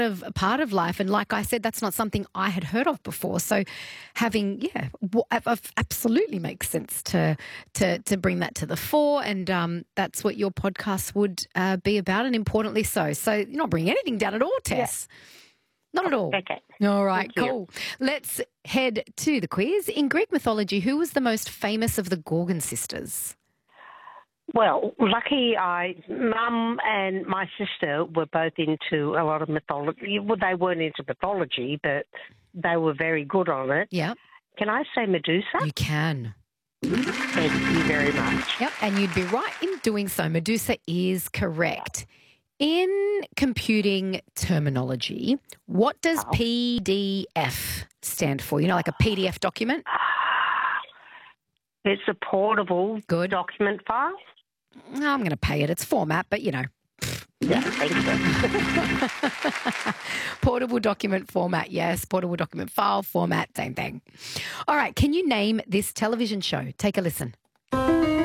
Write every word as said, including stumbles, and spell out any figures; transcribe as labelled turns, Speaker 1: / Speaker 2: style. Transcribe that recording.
Speaker 1: of a part of life. And like I said, that's not something I had heard of before. So having, yeah, w- absolutely makes sense to to to bring that to the fore. And um, that's what your podcast would uh, be about, and importantly so. So you're not bringing anything down at all, Tess. Yeah. Not at all.
Speaker 2: Okay.
Speaker 1: All right, cool. Let's head to the quiz. In Greek mythology, who was the most famous of the Gorgon sisters?
Speaker 2: Well, lucky I, Mum and my sister were both into a lot of mythology. Well, they weren't into mythology, but they were very good on it.
Speaker 1: Yeah.
Speaker 2: Can I say Medusa?
Speaker 1: You can.
Speaker 2: Thank you very much.
Speaker 1: Yep, and you'd be right in doing so. Medusa is correct. In computing terminology, what does
Speaker 2: Oh.
Speaker 1: P D F stand for? You know, like a P D F document?
Speaker 2: It's a portable
Speaker 1: Good.
Speaker 2: document file.
Speaker 1: I'm going to pay it. It's format, but, you know.
Speaker 2: Yeah, thank you.
Speaker 1: Portable document format, yes. Portable document file format, same thing. All right, can you name this television show? Take a listen.